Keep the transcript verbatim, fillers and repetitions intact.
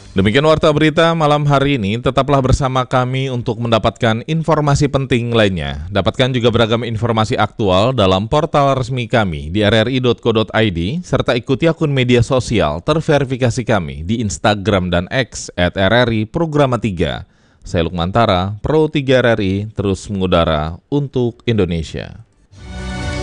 Demikian Warta Berita malam hari ini, tetaplah bersama kami untuk mendapatkan informasi penting lainnya. Dapatkan juga beragam informasi aktual dalam portal resmi kami di r r i dot co dot i d, serta ikuti akun media sosial terverifikasi kami di Instagram dan X at r r i programa tiga. Saya Lukman Tara, Pro tiga R R I, terus mengudara untuk Indonesia.